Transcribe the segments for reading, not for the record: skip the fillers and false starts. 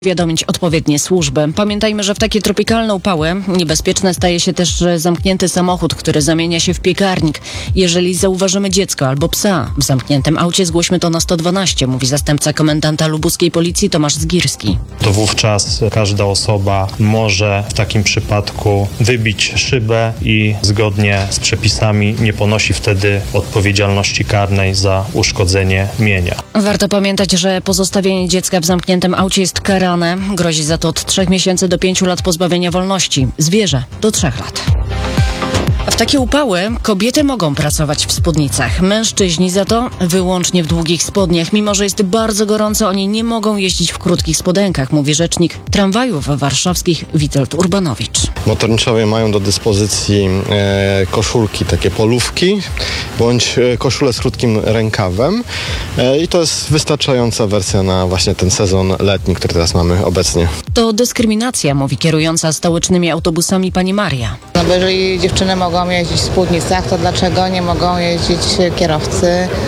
Powiadomić odpowiednie służby. Pamiętajmy, że w takie tropikalne upały niebezpieczne staje się też zamknięty samochód, który zamienia się w piekarnik. Jeżeli zauważymy dziecko albo psa w zamkniętym aucie, zgłośmy to na 112, mówi zastępca komendanta lubuskiej policji Tomasz Zgirski. To wówczas każda osoba może w takim przypadku wybić szybę i zgodnie z przepisami nie ponosi wtedy odpowiedzialności karnej za uszkodzenie mienia. Warto pamiętać, że pozostawienie dziecka w zamkniętym aucie jest karane. Grozi za to od 3 miesięcy do 5 lat pozbawienia wolności. Zwierzę do 3 lat. W takie upały kobiety mogą pracować w spódnicach. Mężczyźni za to wyłącznie w długich spodniach. Mimo że jest bardzo gorąco, oni nie mogą jeździć w krótkich spodenkach, mówi rzecznik tramwajów warszawskich Witold Urbanowicz. Motorniczowie mają do dyspozycji koszulki, takie polówki, bądź koszulę z krótkim rękawem i to jest wystarczająca wersja na właśnie ten sezon letni, który teraz mamy obecnie. To dyskryminacja, mówi kierująca stołecznymi autobusami pani Maria. No bo jeżeli dziewczyny mogą jeździć w spódnicach, to dlaczego nie mogą jeździć kierowcy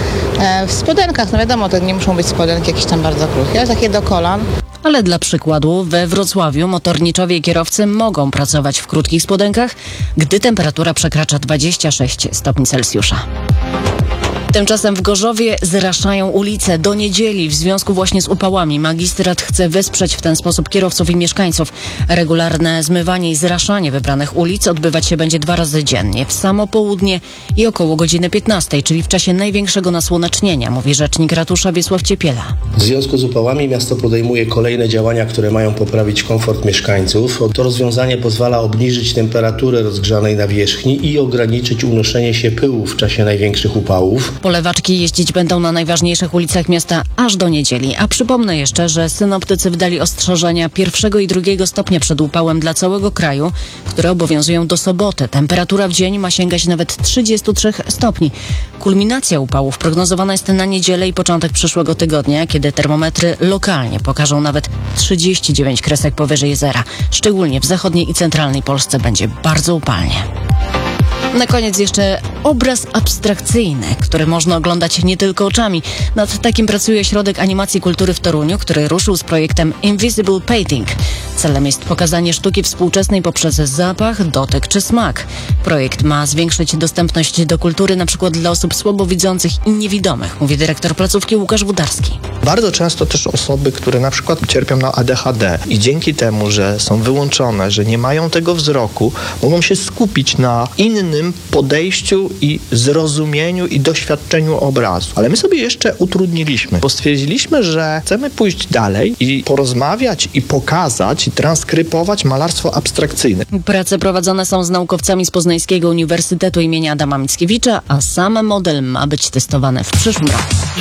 w spodenkach? No wiadomo, to nie muszą być spodenki jakieś tam bardzo krótkie, ale takie do kolan. Ale dla przykładu we Wrocławiu motorniczowie i kierowcy mogą pracować w krótkich spodenkach, gdy temperatura przekracza 26 stopni Celsjusza. Tymczasem w Gorzowie zraszają ulice do niedzieli w związku właśnie z upałami. Magistrat chce wesprzeć w ten sposób kierowców i mieszkańców. Regularne zmywanie i zraszanie wybranych ulic odbywać się będzie 2 razy dziennie, w samo południe i około godziny 15, czyli w czasie największego nasłonecznienia, mówi rzecznik ratusza Wiesław Ciepiela. W związku z upałami miasto podejmuje kolejne działania, które mają poprawić komfort mieszkańców. To rozwiązanie pozwala obniżyć temperaturę rozgrzanej nawierzchni i ograniczyć unoszenie się pyłu w czasie największych upałów. Polewaczki jeździć będą na najważniejszych ulicach miasta aż do niedzieli. A przypomnę jeszcze, że synoptycy wydali ostrzeżenia 1. i 2. stopnia przed upałem dla całego kraju, które obowiązują do soboty. Temperatura w dzień ma sięgać nawet 33 stopni. Kulminacja upałów prognozowana jest na niedzielę i początek przyszłego tygodnia, kiedy termometry lokalnie pokażą nawet 39 kresek powyżej zera. Szczególnie w zachodniej i centralnej Polsce będzie bardzo upalnie. Na koniec jeszcze obraz abstrakcyjny, który można oglądać nie tylko oczami. Nad takim pracuje Ośrodek Animacji Kultury w Toruniu, który ruszył z projektem Invisible Painting. Celem jest pokazanie sztuki współczesnej poprzez zapach, dotyk czy smak. Projekt ma zwiększyć dostępność do kultury np. dla osób słabowidzących i niewidomych, mówi dyrektor placówki Łukasz Wudarski. Bardzo często też osoby, które na przykład cierpią na ADHD i dzięki temu, że są wyłączone, że nie mają tego wzroku, mogą się skupić na innym podejściu i zrozumieniu i doświadczeniu obrazu. Ale my sobie jeszcze utrudniliśmy, bo stwierdziliśmy, że chcemy pójść dalej i porozmawiać i pokazać i transkrybować malarstwo abstrakcyjne. Prace prowadzone są z naukowcami z Poznańskiego Uniwersytetu imienia Adama Mickiewicza, a sam model ma być testowany w przyszłym roku.